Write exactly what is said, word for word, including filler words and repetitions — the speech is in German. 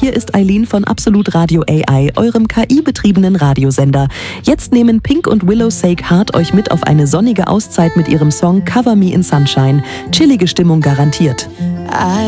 hier ist Eileen von Absolut Radio A I, eurem K I-betriebenen Radiosender. Jetzt nehmen Pink und Willow Sake Heart euch mit auf eine sonnige Auszeit mit ihrem Song Cover Me in Sunshine. Chillige Stimmung garantiert.